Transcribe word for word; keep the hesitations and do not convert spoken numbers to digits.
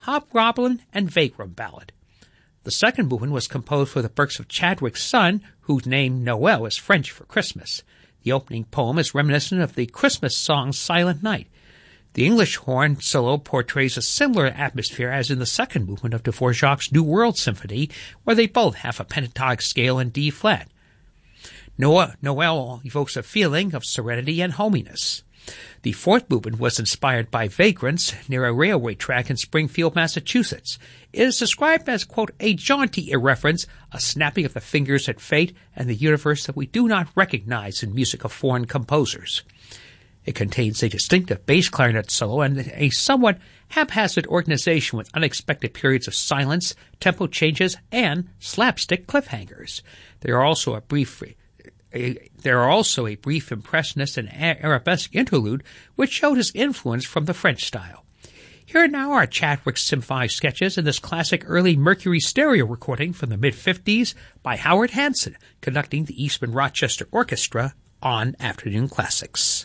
Hobgoblin and Vagrom Ballad. The second movement was composed for the Berks of Chadwick's son, whose name Noel is French for Christmas. The opening poem is reminiscent of the Christmas song Silent Night. The English horn solo portrays a similar atmosphere as in the second movement of Dvorak's New World Symphony, where they both have a pentatonic scale in D-flat. Noel, Noel evokes a feeling of serenity and hominess. The fourth movement was inspired by vagrants near a railway track in Springfield, Massachusetts. It is described as, quote, a jaunty irreverence, a snapping of the fingers at fate and the universe that we do not recognize in music of foreign composers. It contains a distinctive bass clarinet solo and a somewhat haphazard organization with unexpected periods of silence, tempo changes, and slapstick cliffhangers. There are also a brief A, there are also a brief impressionist and arabesque interlude which showed his influence from the French style. Here now are Chadwick's symphonic sketches in this classic early Mercury stereo recording from the mid-fifties by Howard Hanson, conducting the Eastman Rochester Orchestra on Afternoon Classics.